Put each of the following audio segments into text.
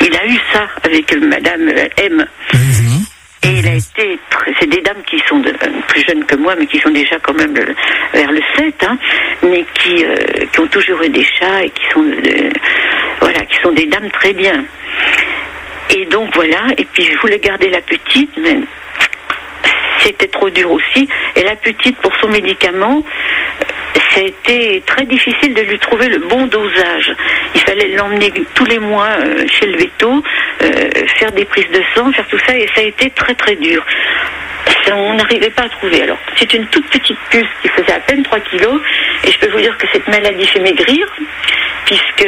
il a eu ça avec Madame M. Et il a été, c'est des dames qui sont plus jeunes que moi, mais qui sont déjà quand même vers le 7, hein, mais qui ont toujours eu des chats et qui sont des dames très bien. Et donc voilà, et puis je voulais garder la petite, mais c'était trop dur aussi. Et la petite, pour son médicament, ça a été très difficile de lui trouver le bon dosage. Il fallait l'emmener tous les mois chez le véto, faire des prises de sang, faire tout ça, et ça a été très très dur. On n'arrivait pas à trouver. Alors, c'est une toute petite puce qui faisait à peine 3 kilos, et je peux vous dire que cette maladie fait maigrir, puisque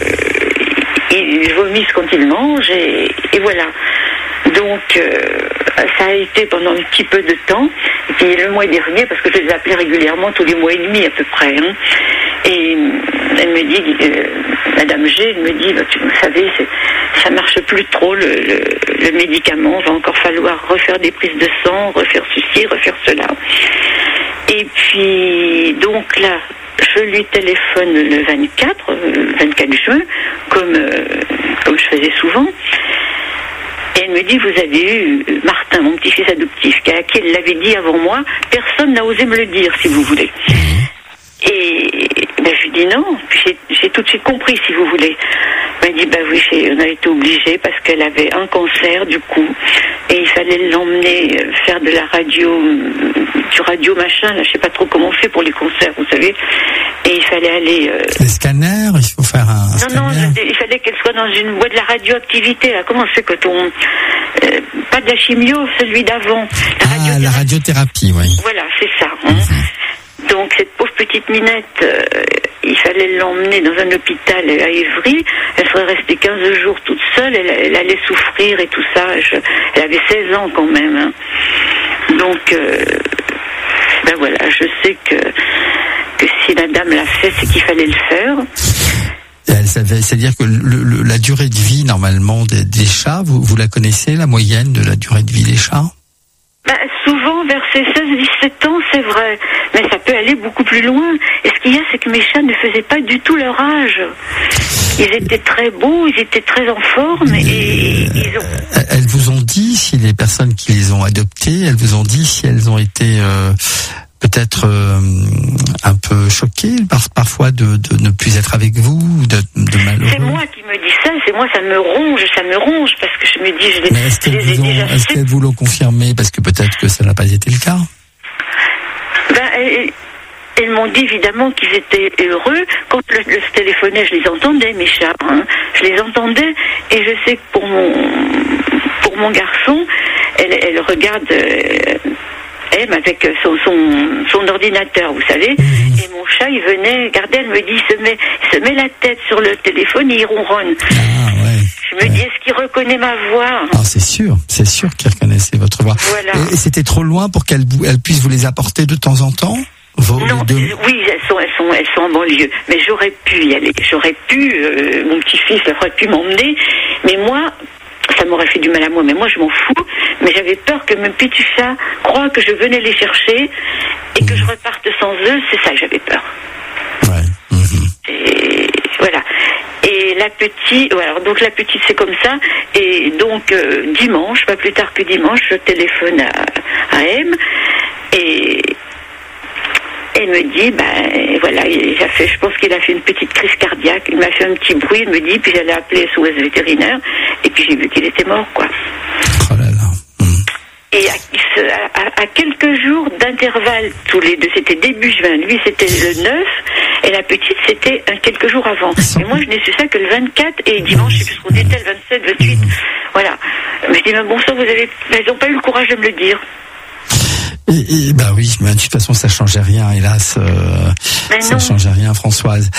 ils vomissent quand ils mangent, et voilà. Donc, ça a été pendant un petit peu de temps. Et puis le mois dernier, parce que je les appelais régulièrement tous les mois et demi à peu près, hein, et elle me dit, Madame G, elle me dit, vous savez, ça marche plus trop le médicament, va encore falloir refaire des prises de sang, refaire ceci, refaire cela. Et puis, donc là, je lui téléphone le 24 juin, comme je faisais souvent. Et elle me dit, vous avez eu Martin, mon petit-fils adoptif, qui elle l'avait dit avant moi, personne n'a osé me le dire, si vous voulez. Et ben, je lui dis non, puis j'ai tout de suite compris, si vous voulez. Elle m'a dit, oui, on a été obligés parce qu'elle avait un cancer, du coup, et il fallait l'emmener faire de la radio, du radio machin, là, je sais pas trop comment on fait pour les cancers, vous savez, et il fallait aller... Les scanners, il faut faire un scanner. Non, il fallait qu'elle soit dans une boîte de la radioactivité, là, comment c'est quand on... pas de la chimio, celui d'avant. La radiothérapie, oui. Voilà, c'est ça. Hein. Donc cette pauvre petite Minette, il fallait l'emmener dans un hôpital à Évry. Elle serait restée 15 jours toute seule, elle allait souffrir et tout ça. Elle avait 16 ans quand même. Hein. Donc, voilà, je sais que si la dame l'a fait, c'est qu'il fallait le faire. Elle savait, c'est-à-dire que la durée de vie normalement des chats, vous la connaissez, la moyenne de la durée de vie des chats? Souvent vers ses 16-17 ans, c'est vrai, mais ça peut aller beaucoup plus loin. Et ce qu'il y a, c'est que mes chats ne faisaient pas du tout leur âge. Ils étaient très beaux, ils étaient très en forme, et ils ont... Elles vous ont dit, si les personnes qui les ont adoptés, elles vous ont dit si elles ont été peut-être un peu choquées parfois de ne plus être avec vous, de malheureux. C'est moi qui me dis ça, c'est moi, ça me ronge, parce que je me dis, je les ai déjà fait. Est-ce qu'elles vous l'ont confirmé, parce que peut-être que ça n'a pas été le cas? Elles m'ont dit évidemment qu'ils étaient heureux. Quand je téléphonais, je les entendais, mes chats. Hein. Je les entendais, et je sais que pour mon garçon, elle regarde... avec son ordinateur, vous savez, et mon chat, il venait, regardez, elle me dit, il se met la tête sur le téléphone et il ronronne. Je me dis, est-ce qu'il reconnaît ma voix? C'est sûr qu'il reconnaissait votre voix. Voilà. Et c'était trop loin pour qu'elle puisse vous les apporter de temps en temps? Non, oui, elles sont en banlieue, mais j'aurais pu y aller, mon petit-fils aurait pu m'emmener, mais moi, ça m'aurait fait du mal à moi, mais moi je m'en fous, mais j'avais peur que mes petits chats croient que je venais les chercher et que je reparte sans eux, c'est ça que j'avais peur. Ouais. Et voilà. Et la petite, donc la petite c'est comme ça, et donc dimanche, pas plus tard que dimanche, je téléphone à M, et elle me dit, voilà, je pense qu'il a fait une petite crise cardiaque, il m'a fait un petit bruit, il me dit, puis j'allais appeler SOS vétérinaire, et puis j'ai vu qu'il était mort, quoi. Oh là là. Et à quelques jours d'intervalle, tous les deux, c'était début juin, lui c'était le 9, et la petite c'était quelques jours avant. Et moi je n'ai su ça que le 24, et dimanche, je sais plus ce qu'on était, le 27, 28, voilà. Mais je dis, bon sang, elles n'ont pas eu le courage de me le dire. Oui, mais de toute façon ça changeait rien, hélas. Ça ne changeait rien, Françoise.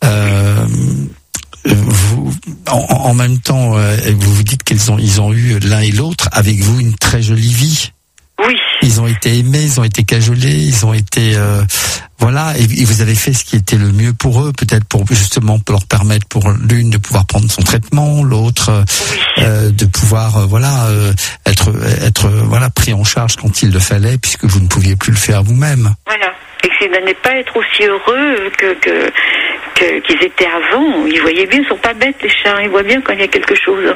Vous, en même temps, vous vous dites ils ont eu l'un et l'autre avec vous une très jolie vie. Oui. Ils ont été aimés, ils ont été cajolés, ils ont été voilà, et vous avez fait ce qui était le mieux pour eux, peut-être pour leur permettre, pour l'une de pouvoir prendre son traitement, l'autre de pouvoir être pris en charge quand il le fallait, puisque vous ne pouviez plus le faire vous-même. Voilà. Et que c'est de ne pas être aussi heureux qu'ils étaient avant. Ils voyaient bien, ils sont pas bêtes les chats, ils voient bien quand il y a quelque chose.